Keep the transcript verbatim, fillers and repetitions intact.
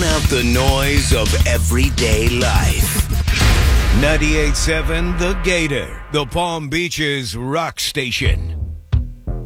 drown out the noise of everyday life. ninety-eight point seven The Gator, the Palm Beaches rock station.